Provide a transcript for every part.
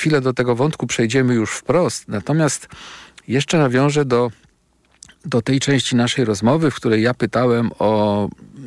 chwilę do tego wątku przejdziemy już wprost. Natomiast jeszcze nawiążę do tej części naszej rozmowy, w której ja pytałem o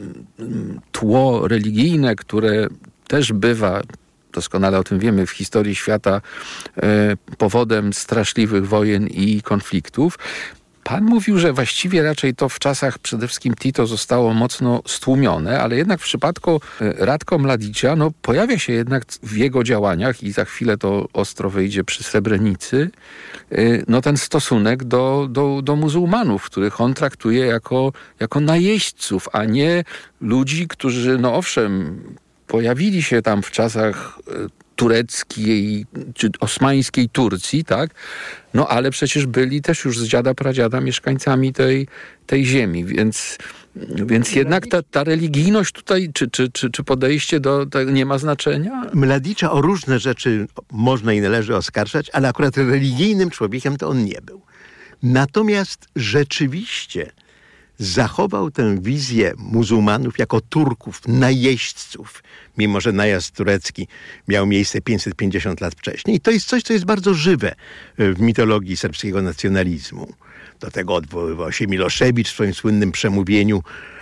tło religijne, które też bywa, doskonale o tym wiemy, w historii świata powodem straszliwych wojen i konfliktów. Pan mówił, że właściwie raczej to w czasach przede wszystkim Tito zostało mocno stłumione, ale jednak w przypadku Ratko Mladicia pojawia się jednak w jego działaniach, i za chwilę to ostro wyjdzie przy Srebrenicy, ten stosunek do muzułmanów, których on traktuje jako najeźdźców, a nie ludzi, którzy, owszem, pojawili się tam w czasach tureckiej czy osmańskiej Turcji, tak? Ale przecież byli też już z dziada pradziada mieszkańcami tej ziemi, więc jednak ta religijność tutaj, czy podejście do tego nie ma znaczenia? Mladicza o różne rzeczy można i należy oskarżać, ale akurat religijnym człowiekiem to on nie był. Natomiast rzeczywiście zachował tę wizję muzułmanów jako Turków, najeźdźców, mimo że najazd turecki miał miejsce 550 lat wcześniej. I to jest coś, co jest bardzo żywe w mitologii serbskiego nacjonalizmu. Do tego odwoływał się Milošević w swoim słynnym przemówieniu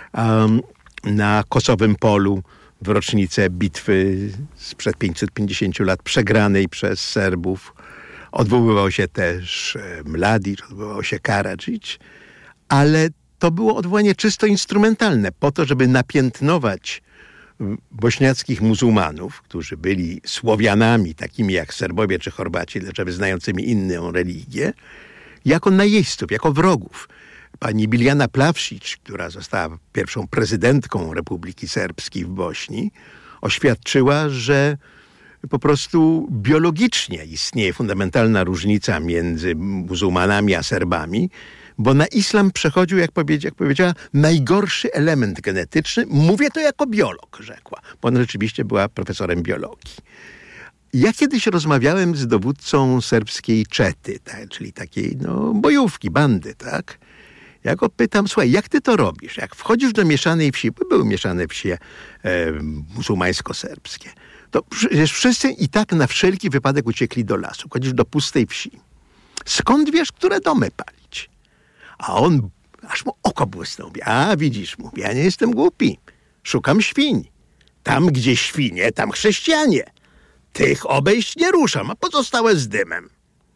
na Kosowym Polu w rocznicę bitwy sprzed 550 lat przegranej przez Serbów. Odwoływał się też Mladić, odwoływał się Karadžić, ale to było odwołanie czysto instrumentalne, po to, żeby napiętnować bośniackich muzułmanów, którzy byli Słowianami, takimi jak Serbowie czy Chorwaci, lecz wyznającymi inną religię, jako najeźdźców, jako wrogów. Pani Biljana Plavšić, która została pierwszą prezydentką Republiki Serbskiej w Bośni, oświadczyła, że po prostu biologicznie istnieje fundamentalna różnica między muzułmanami a Serbami, bo na islam przechodził, jak powiedziała, najgorszy element genetyczny. Mówię to jako biolog, rzekła, bo ona rzeczywiście była profesorem biologii. Ja kiedyś rozmawiałem z dowódcą serbskiej czety, czyli takiej bojówki, bandy, tak? Ja go pytam, słuchaj, jak ty to robisz? Jak wchodzisz do mieszanej wsi, bo były mieszane wsie muzułmańsko-serbskie, to przecież wszyscy i tak na wszelki wypadek uciekli do lasu. Chodzisz do pustej wsi. Skąd wiesz, które domy palić? A on, aż mu oko błysnął. A widzisz, mówi, ja nie jestem głupi. Szukam świń. Tam, gdzie świnie, tam chrześcijanie. Tych obejść nie ruszam, a pozostałe z dymem.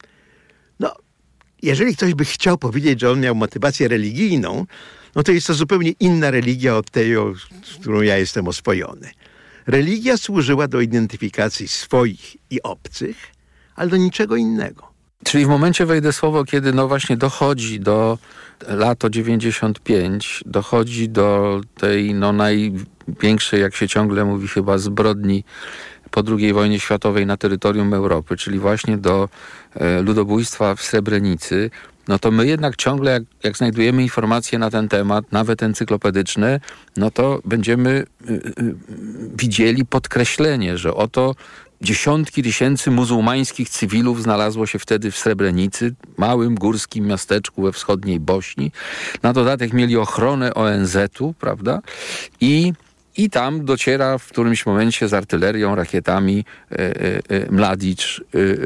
Jeżeli ktoś by chciał powiedzieć, że on miał motywację religijną, to jest to zupełnie inna religia od tej, z którą ja jestem oswojony. Religia służyła do identyfikacji swoich i obcych, ale do niczego innego. Czyli w momencie, wejdę słowo, kiedy właśnie dochodzi do lato 95, dochodzi do tej największej, jak się ciągle mówi, chyba zbrodni po II wojnie światowej na terytorium Europy, czyli właśnie do ludobójstwa w Srebrenicy, to my jednak ciągle, jak znajdujemy informacje na ten temat, nawet encyklopedyczne, to będziemy widzieli podkreślenie, że oto dziesiątki tysięcy muzułmańskich cywilów znalazło się wtedy w Srebrenicy, małym górskim miasteczku we wschodniej Bośni. Na dodatek mieli ochronę ONZ-u, prawda? I tam dociera w którymś momencie z artylerią, rakietami Mladić,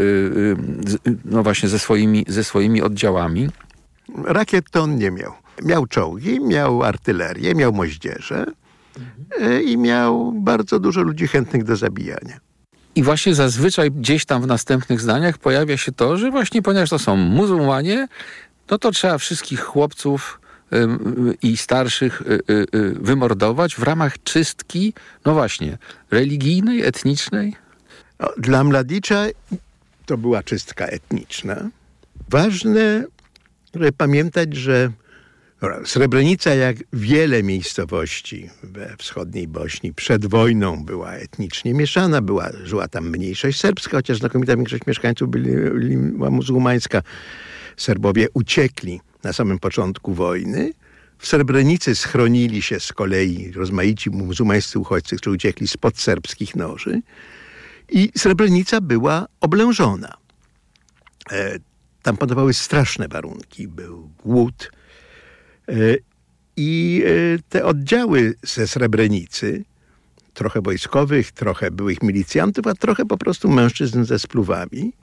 właśnie ze swoimi oddziałami. Rakiet to on nie miał. Miał czołgi, miał artylerię, miał moździerze i miał bardzo dużo ludzi chętnych do zabijania. I właśnie zazwyczaj gdzieś tam w następnych zdaniach pojawia się to, że właśnie ponieważ to są muzułmanie, to trzeba wszystkich chłopców i starszych wymordować w ramach czystki, religijnej, etnicznej? Dla Mladicza to była czystka etniczna. Ważne, żeby pamiętać, że Srebrenica, jak wiele miejscowości we wschodniej Bośni, przed wojną była etnicznie mieszana, żyła tam mniejszość serbska, chociaż znakomita większość mieszkańców była muzułmańska. Serbowie uciekli na samym początku wojny. W Srebrenicy schronili się z kolei rozmaici muzułmańscy uchodźcy, którzy uciekli spod serbskich noży. I Srebrenica była oblężona. Tam panowały straszne warunki. Był głód. I te oddziały ze Srebrenicy, trochę wojskowych, trochę byłych milicjantów, a trochę po prostu mężczyzn ze spluwami,